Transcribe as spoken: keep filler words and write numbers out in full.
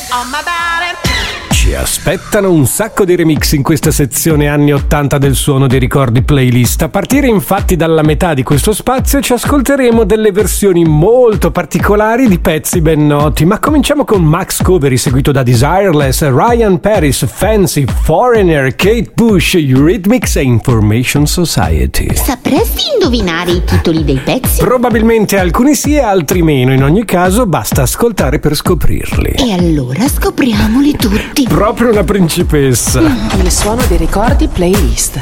Ci aspettano un sacco di remix in questa sezione anni ottanta del Suono dei Ricordi playlist. A partire infatti dalla metà di questo spazio ci ascolteremo delle versioni molto particolari di pezzi ben noti, ma cominciamo con Max Coveri seguito da Desireless, Ryan Paris, Fancy, Foreigner, Kate Bush, Eurythmics e Information Society. Sapresti indovinare i titoli dei pezzi? Probabilmente alcuni sì e altri meno, in ogni caso basta ascoltare per scoprirli. E allora scopriamoli tutti. Proprio una principessa. Il Suono dei Ricordi playlist.